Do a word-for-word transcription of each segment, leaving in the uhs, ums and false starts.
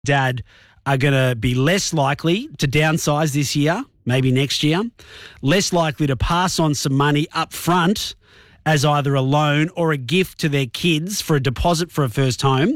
Dad are going to be less likely to downsize this year, maybe next year, less likely to pass on some money up front as either a loan or a gift to their kids for a deposit for a first home.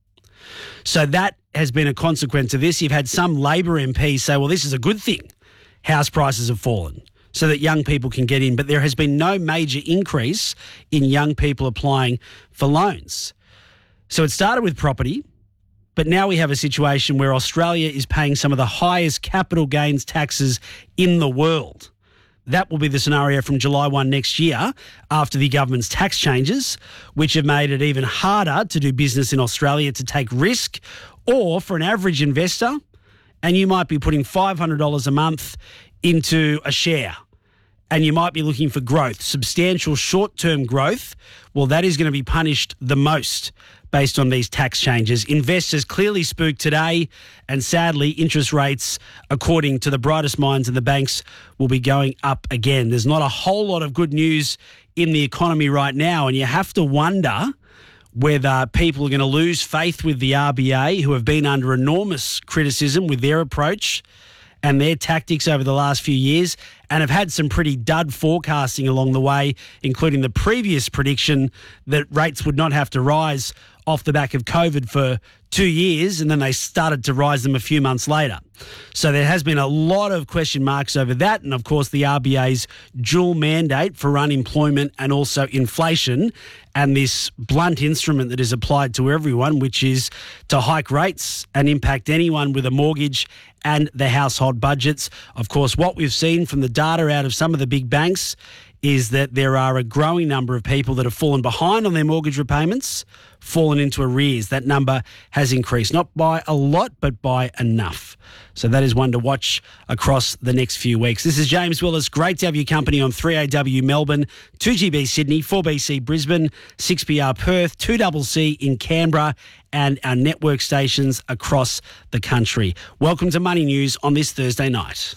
So that has been a consequence of this. You've had some Labor M Ps say, well, this is a good thing. House prices have fallen so that young people can get in. But there has been no major increase in young people applying for loans. So it started with property, but now we have a situation where Australia is paying some of the highest capital gains taxes in the world. That will be the scenario from July first next year after the government's tax changes, which have made it even harder to do business in Australia, to take risk, or for an average investor, and you might be putting five hundred dollars a month into a share, and you might be looking for growth, substantial short-term growth. Well, that is going to be punished the most based on these tax changes. Investors clearly spooked today, and sadly, interest rates, according to the brightest minds of the banks, will be going up again. There's not a whole lot of good news in the economy right now, and you have to wonder whether people are going to lose faith with the R B A, who have been under enormous criticism with their approach and their tactics over the last few years, and have had some pretty dud forecasting along the way, including the previous prediction that rates would not have to rise off the back of COVID for two years, and then they started to rise them a few months later. So there has been a lot of question marks over that, and of course the R B A's dual mandate for unemployment and also inflation, and this blunt instrument that is applied to everyone, which is to hike rates and impact anyone with a mortgage and the household budgets. Of course, what we've seen from the data out of some of the big banks is that there are a growing number of people that have fallen behind on their mortgage repayments, fallen into arrears. That number has increased, not by a lot, but by enough. So that is one to watch across the next few weeks. This is James Willis. Great to have your company on three A W Melbourne, two G B Sydney, four B C Brisbane, six B R Perth, two C C in Canberra, and our network stations across the country. Welcome to Money News on this Thursday night.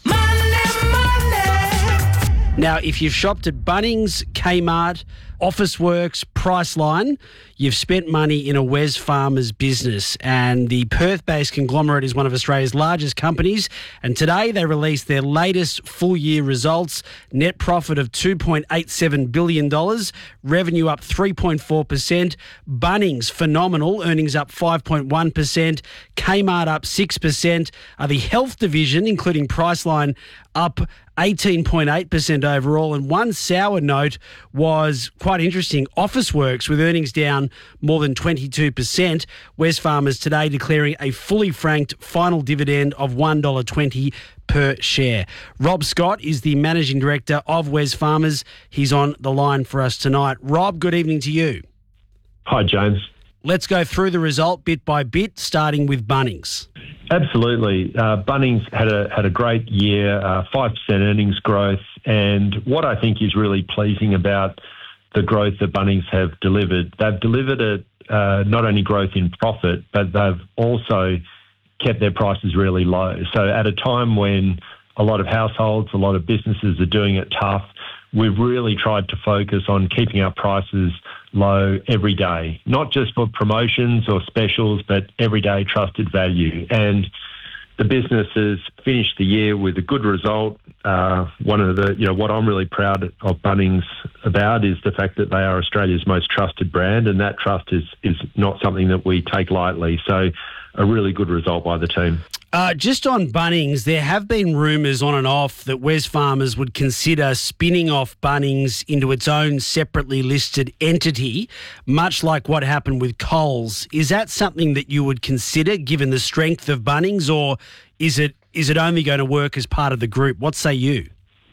Now, if you've shopped at Bunnings, Kmart, Officeworks, Priceline, you've spent money in a Wesfarmers business, and the Perth-based conglomerate is one of Australia's largest companies, and today they released their latest full-year results. Net profit of two point eight seven billion dollars, revenue up three point four percent, Bunnings phenomenal, earnings up five point one percent, Kmart up six percent, uh, the health division, including Priceline, up eighteen point eight percent overall. And one sour note was quite interesting. Officeworks, with earnings down more than twenty-two percent. Wesfarmers today declaring a fully franked final dividend of one dollar twenty per share. Rob Scott is the Managing Director of Wesfarmers. He's on the line for us tonight. Rob, good evening to you. Hi, James. Let's go through the result bit by bit, starting with Bunnings. Absolutely. Uh, Bunnings had a had a great year, uh, five percent earnings growth. And what I think is really pleasing about the growth that Bunnings have delivered, they've delivered it uh, not only growth in profit, but they've also kept their prices really low. So at a time when a lot of households, a lot of businesses are doing it tough, we've really tried to focus on keeping our prices low every day, not just for promotions or specials, but everyday trusted value. And the business has finished the year with a good result. Uh, one of the, you know, what I'm really proud of Bunnings about is the fact that they are Australia's most trusted brand, and that trust is is not something that we take lightly. So a really good result by the team. Uh, just on Bunnings, there have been rumours on and off that Wesfarmers would consider spinning off Bunnings into its own separately listed entity, much like what happened with Coles. Is that something that you would consider, given the strength of Bunnings, or is it is it only going to work as part of the group? What say you?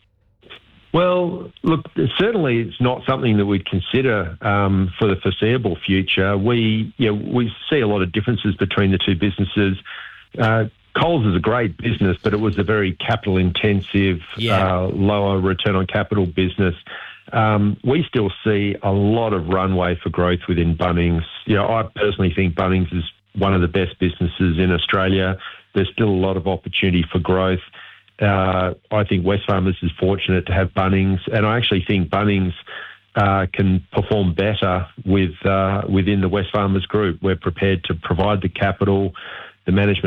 Well, look, certainly it's not something that we'd consider um, for the foreseeable future. We, you know, we see a lot of differences between the two businesses. Uh, Coles is a great business, but it was a very capital-intensive, yeah. uh, lower return on capital business. Um, we still see a lot of runway for growth within Bunnings. You know, I personally think Bunnings is one of the best businesses in Australia. There's still a lot of opportunity for growth. Uh, I think Wesfarmers is fortunate to have Bunnings, and I actually think Bunnings uh, can perform better with uh, within the Wesfarmers group. We're prepared to provide the capital. the management